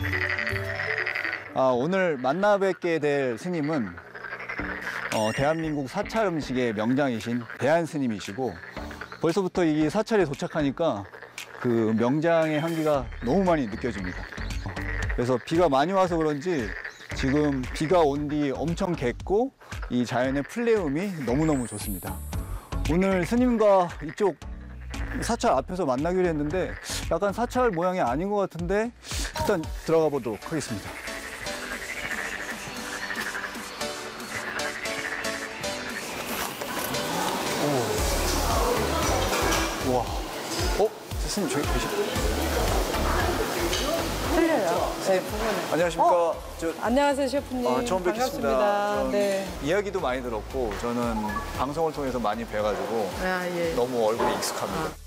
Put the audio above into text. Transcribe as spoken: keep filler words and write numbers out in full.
아, 오늘 만나 뵙게 될 스님은 어, 대한민국 사찰 음식의 명장이신 대한 스님이시고, 벌써부터 이 사찰에 도착하니까 그 명장의 향기가 너무 많이 느껴집니다. 그래서 비가 많이 와서 그런지 지금 비가 온 뒤 엄청 갰고 이 자연의 플레음이 너무너무 좋습니다. 오늘 스님과 이쪽 사찰 앞에서 만나기로 했는데 약간 사찰 모양이 아닌 것 같은데 일단 들어가 보도록 하겠습니다. 오. 우와. 어? 스님 저기 계시... 틀려요. 네, 부분은. 안녕하십니까. 어? 저... 안녕하세요, 셰프님. 아, 처음 뵙겠습니다. 반갑습니다. 네. 이야기도 많이 들었고 저는 방송을 통해서 많이 뵈가지고 아, 예. 너무 얼굴이 익숙합니다. 아.